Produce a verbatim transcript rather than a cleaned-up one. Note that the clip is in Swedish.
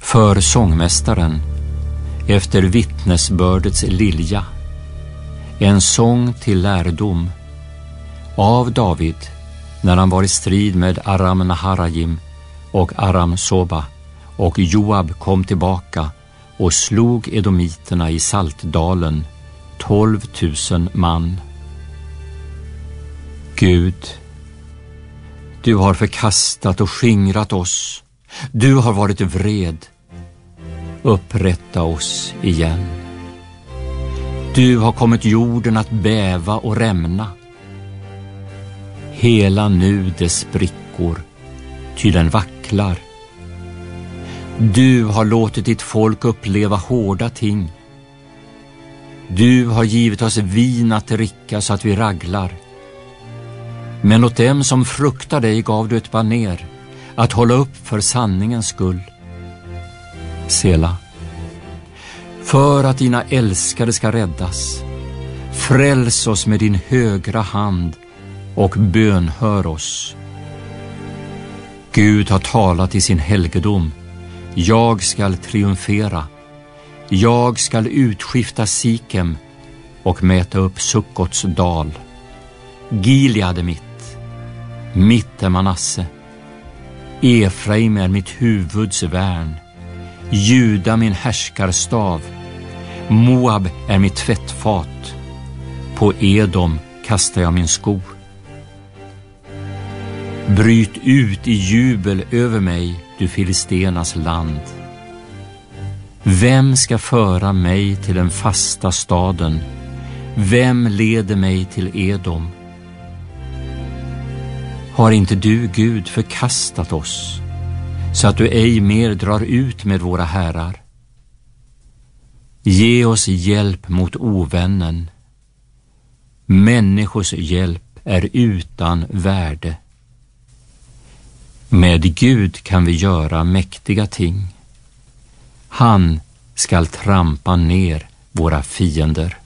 För sångmästaren, efter vittnesbördets lilja, en sång till lärdom, av David när han var i strid med Aram Naharajim och Aram Soba, och Joab kom tillbaka och slog edomiterna i Saltdalen, tolv tusen man. Gud, du har förkastat och skingrat oss. Du har varit vred. Upprätta oss igen. Du har kommit jorden att bäva och rämna. Hela nu dess sprickor, ty den vacklar. Du har låtit ditt folk uppleva hårda ting. Du har givit oss vin att dricka så att vi raglar. Men åt dem som fruktar dig gav du ett baner, att hålla upp för sanningens skull. Sela. För att dina älskade ska räddas, fräls oss med din högra hand och bönhör oss. Gud har talat i sin helgedom. Jag skall triumfera. Jag skall utskifta Sikem och mäta upp Sukkots dal. Gilead är mitt, mitt är Manasse. Efraim är mitt huvuds värn. Juda min härskarstav. Moab är mitt tvättfat. På Edom kastar jag min sko. Bryt ut i jubel över mig, du filistenas land. Vem ska föra mig till den fasta staden? Vem leder mig till Edom? Har inte du, Gud, förkastat oss, så att du ej mer drar ut med våra herrar? Ge oss hjälp mot ovännen. Människors hjälp är utan värde. Med Gud kan vi göra mäktiga ting. Han skall trampa ner våra fiender.